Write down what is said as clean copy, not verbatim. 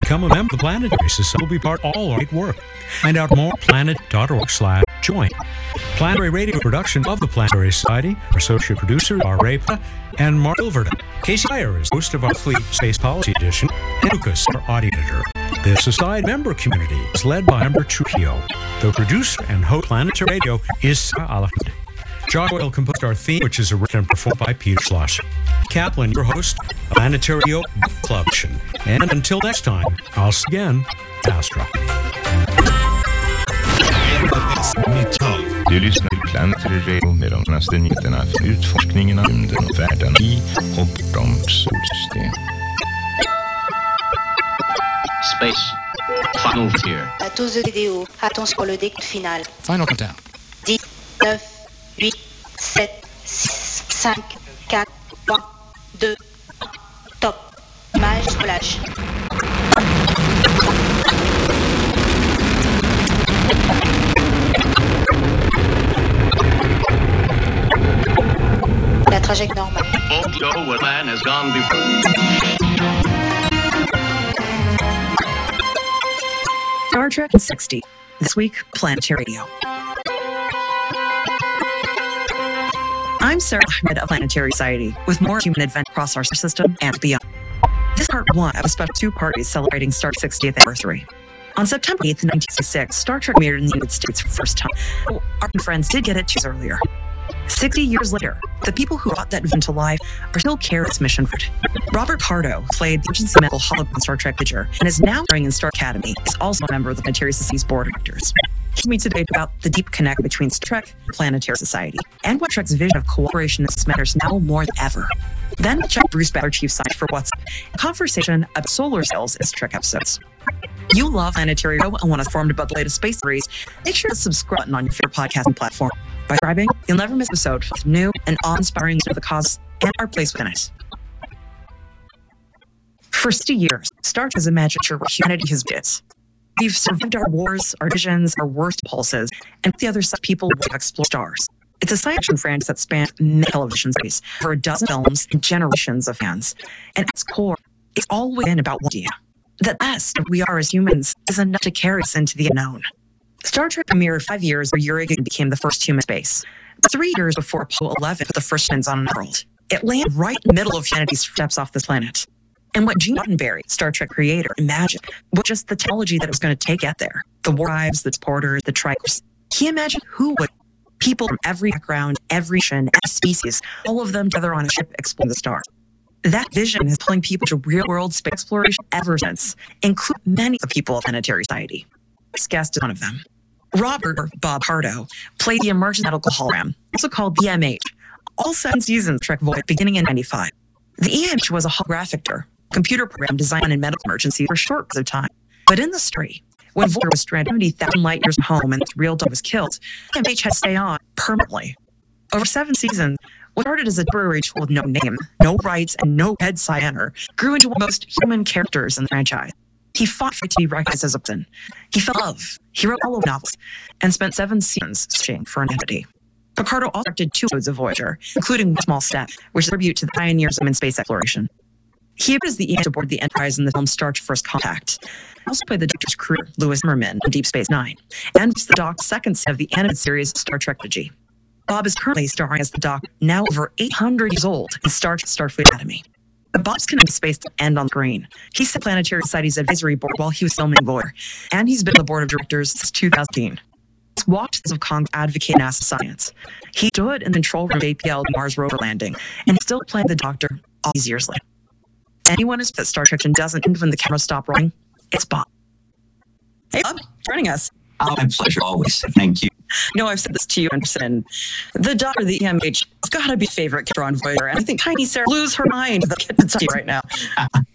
Become a member of the Planetary Society. Will be part of all our great work. Find out more at planet.org/join. Planetary Radio production of the Planetary Society. Our associate producer are Rapa and Mark Ilverton. Casey Dyer is host of our Fleet Space Policy Edition, and Lucas, our audio editor. The Society member community is led by Amber Trujillo. The producer and host of Planetary Radio is Sarah Alahud. Josh Doyle composed our theme, which is written and performed by Peter Schloss. Kaplan, your host of Planetary Radio Book Club. And until next time, I'll see you again, Astra. Du lyssnar till Planetary Radio med de senaste nyheterna från utforskningen av rymden och världen i och bortom solsystem. Space. Final tier. À tous de vidéo, attention pour le décompte final. Final countdown. 10, 9, 8, 7, 6, 5, 4, 3, 2, top. Mage relâche. La trajectoire normale. Go where man has gone before. Star Trek 60. This week, Planetary Radio. I'm Sarah Ahmed of Planetary Society, with more human adventure across our solar system and beyond. This is part one of a special two parties celebrating Star Trek's 60th anniversary. On September 8th, 1966, Star Trek premiered in the United States for the first time. Our friends did get it 2 years earlier. 60 years later, the people who brought that vision to life are still carrying its mission forward. Robert Pardo played the emergency medical hologram Star Trek Voyager and is now serving in Star Academy. Is also a member of the Planetary Society's board of directors. He's with me today about the deep connection between Star Trek and Planetary Society, and what Trek's vision of cooperation matters now more than ever. Then we'll check Bruce Batter, chief scientist for What's a conversation about solar sails in Star Trek episodes. You love Planetary Radio and want to informed about the latest space series? Make sure to subscribe button on your favorite podcasting platform. By subscribing, you'll never miss an episode with new and awe-inspiring to the cause and our place within it. For 60 years, Star Trek has imagined where humanity has been. We've survived our wars, our visions, our worst pulses, and with the other side, people will explore stars. It's a science fiction franchise that spans many television series, over a dozen films, and generations of fans. And at its core, it's always been about one idea: that best we are as humans is enough to carry us into the unknown. Star Trek premiered 5 years where Yuri Gagarin became the first human space. 3 years before Apollo 11 put the first humans on the world. It landed right in the middle of humanity's steps off this planet. And what Gene Roddenberry, Star Trek creator, imagined was just the technology that it was going to take out there. The warriors, the porters, the trikers. He imagined who would. People from every background, every nation, every species, all of them together on a ship exploring the stars. That vision is pulling people to real-world space exploration ever since, including many of the people of Planetary Society. This guest is one of them. Robert, or Bob Pardo, played the emergency medical hologram, also called the EMH, all 7 seasons of Trek Voyager beginning in 1995. The EMH was a holographic computer program designed in medical emergencies for short periods of time. But in the story, when Voyager was stranded 70,000 light years from home and its real dog was killed, the EMH had to stay on permanently. Over 7 seasons, what started as a temporary tool with no name, no rights, and no bedside manner, grew into one of the most human characters in the franchise. He fought for it to be recognized as a person. He fell in love. He wrote all of novels and spent 7 seasons searching for an entity. Picardo also directed 2 episodes of Voyager, including One Small Step, which is a tribute to the pioneers of human space exploration. He appeared as the EMH aboard the Enterprise in the film Star Trek First Contact. He also played the Doctor's crew, Louis Zimmerman, in Deep Space Nine, and was the Doc's second set of the animated series Star Trek Trilogy. Bob is currently starring as the Doc, now over 800 years old, in Star Trek Starfleet Academy. But Bob's connected space to end on screen. He sat Planetary Society's advisory board while he was filming Voyager, and he's been on the board of directors since 2010. He's walked of Congress advocating NASA science. He stood in the control room of JPL Mars rover landing, and he's still playing the Doctor all these years later. Anyone who's at Star Trek and doesn't end when the cameras stop rolling, it's Bob. Hey, Bob, joining us. Oh, my pleasure, always. Thank you. No, I've said this to you, Anderson. The Doctor, the EMH, has got to be favorite character on Voyager, and I think tiny Sarah lose her mind to tell you right now.